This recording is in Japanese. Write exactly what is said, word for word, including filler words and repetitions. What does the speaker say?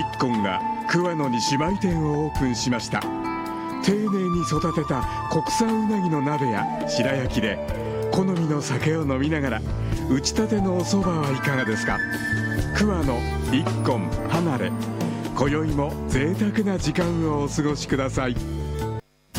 金が桑野に姉妹店をオープンしました。丁寧に育てた国産うなぎの鍋や白焼きで好みの酒を飲みながら打ちたてのお蕎麦はいかがですか。桑野一金離れ、今宵も贅沢な時間をお過ごしください。